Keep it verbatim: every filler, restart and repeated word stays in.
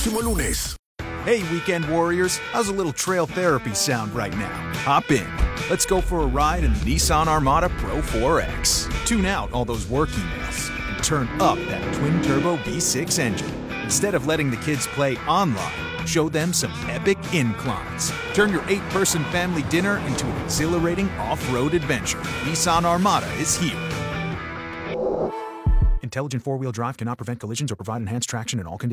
próximo lunes. Hey, weekend warriors, how's a little trail therapy sound right now? Hop in. Let's go for a ride in the Nissan Armada Pro four X. Tune out all those work emails and turn up that twin-turbo V six engine. Instead of letting the kids play online, show them some epic inclines. Turn your eight-person family dinner into an exhilarating off-road adventure. Nissan Armada is here. Intelligent four-wheel drive cannot prevent collisions or provide enhanced traction in all conditions.